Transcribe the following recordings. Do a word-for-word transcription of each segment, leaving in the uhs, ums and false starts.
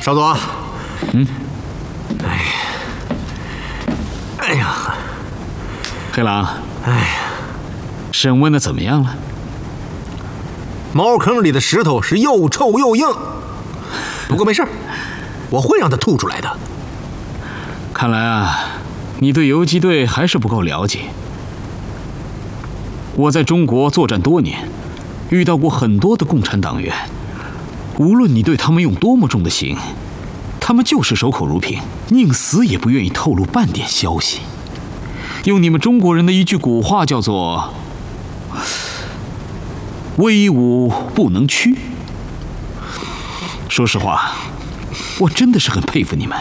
少佐。 嗯。 哎呀，哎呀， 黑狼， 哎呀， 审问的怎么样了？ 茅坑里的石头是又臭又硬，不过没事，我会让它吐出来的。 看来啊，你对游击队还是不够了解。我在中国作战多年，遇到过很多的共产党员，无论你对他们用多么重的刑，他们就是守口如瓶，宁死也不愿意透露半点消息。用你们中国人的一句古话叫做“威武不能屈”。说实话，我真的是很佩服你们。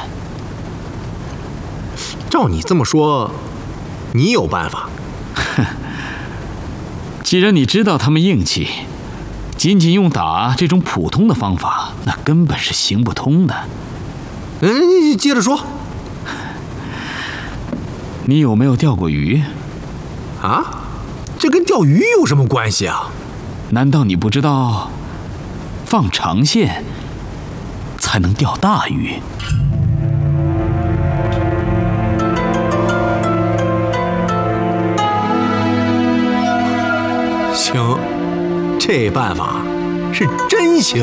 照你这么说，你有办法？ 哼，既然你知道他们硬气，仅仅用打这种普通的方法，那根本是行不通的。 嗯，接着说。 你有没有钓过鱼？ 啊？这跟钓鱼有什么关系啊？ 难道你不知道，放长线才能钓大鱼？ 行，这办法是真行。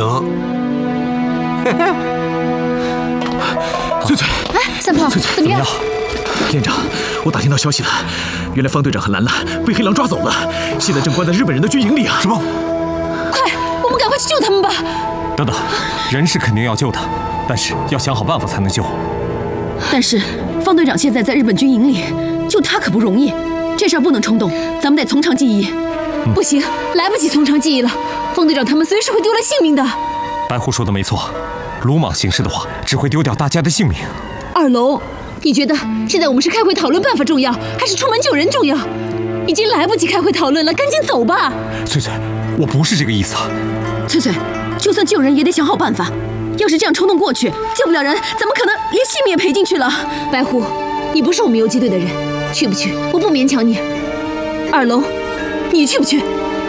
翠翠， 哎，三胖， 翠翠怎么样？ 连长，我打听到消息了，原来方队长和兰兰被黑狼抓走了，现在正关在日本人的军营里啊！ 什么？ 快，我们赶快去救他们吧！ 等等，人是肯定要救的，但是要想好办法才能救。 但是方队长现在在日本军营里，救他可不容易，这事儿不能冲动，咱们得从长计议。嗯、不行，来不及从长计议了，方队长他们随时会丢了性命的。 白狐说的没错，鲁莽行事的话，只会丢掉大家的性命。 二龙，你觉得现在我们是开会讨论办法重要，还是出门救人重要？已经来不及开会讨论了，赶紧走吧。 翠翠，我不是这个意思啊。 翠翠，就算救人也得想好办法，要是这样冲动过去，救不了人，咱们可能连性命也赔进去了。白狐，你不是我们游击队的人，去不去？我不勉强你。二龙，你去不去？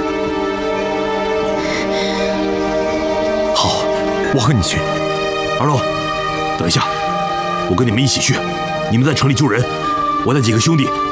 好，我和你去。 二龙，等一下，我跟你们一起去。你们在城里救人，我带几个兄弟